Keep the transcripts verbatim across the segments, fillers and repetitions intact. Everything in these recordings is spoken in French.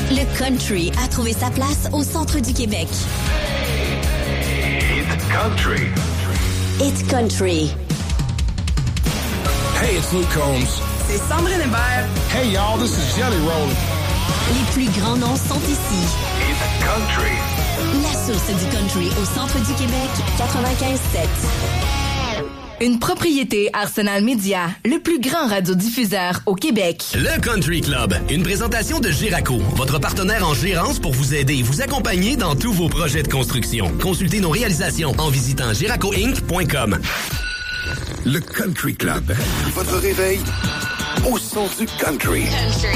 Le country a trouvé sa place au centre du Québec. It's country. It's country. Hey, it's Luke Combs. C'est Sandrine Hébert. Hey, y'all, this is Jelly Roll. Les plus grands noms sont ici. It's country. La source du country au centre du Québec, quatre-vingt-quinze sept. Une propriété Arsenal Media, le plus grand radiodiffuseur au Québec. Le Country Club, une présentation de Giraco, votre partenaire en gérance pour vous aider et vous accompagner dans tous vos projets de construction. Consultez nos réalisations en visitant giraco inc point com. Le Country Club, votre réveil au son du country. Country.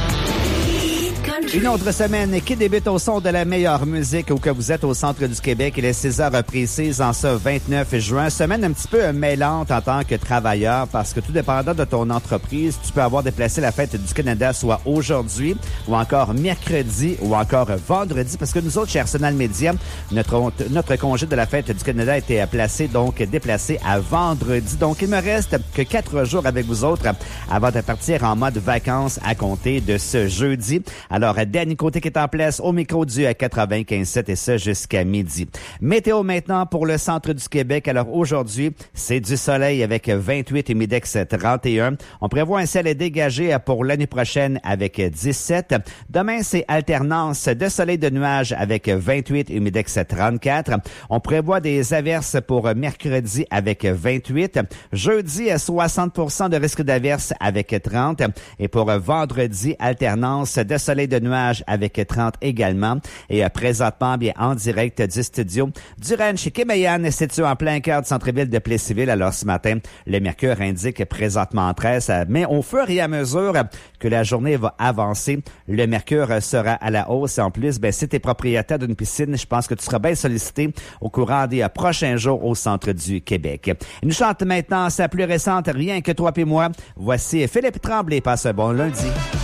Une autre semaine qui débute au son de la meilleure musique où que vous êtes au centre du Québec. Il est six heures précises en ce vingt-neuf juin. Semaine un petit peu mêlante en tant que travailleur parce que tout dépendant de ton entreprise, tu peux avoir déplacé la fête du Canada soit aujourd'hui ou encore mercredi ou encore vendredi parce que nous autres chez Arsenal Media, notre, notre congé de la fête du Canada a été placé, donc déplacé à vendredi. Donc il me reste que quatre jours avec vous autres avant de partir en mode vacances à compter de ce jeudi. Alors, Danny Côté qui est en place au micro du quatre-vingt-quinze sept et ça jusqu'à midi. Météo maintenant pour le centre du Québec. Alors aujourd'hui, c'est du soleil avec vingt-huit et Humidex trente et un. On prévoit un ciel dégagé pour l'année prochaine avec dix-sept. Demain, c'est alternance de soleil de nuages avec vingt-huit et Humidex trente-quatre. On prévoit des averses pour mercredi avec vingt-huit. Jeudi, soixante pour cent de risque d'averses avec trente. Et pour vendredi, alternance de soleil de nuages avec trente également. Et euh, présentement, bien en direct du studio du ranch Kémayan, situé en plein cœur du centre-ville de Plessisville. Alors ce matin, le mercure indique présentement treize, mais au fur et à mesure que la journée va avancer, le mercure sera à la hausse. Et en plus, ben, si tu es propriétaire d'une piscine, je pense que tu seras bien sollicité au courant des euh, prochains jours au centre du Québec. Il nous chante maintenant sa plus récente Rien que toi et moi. Voici Philippe Tremblay. Passe un bon lundi.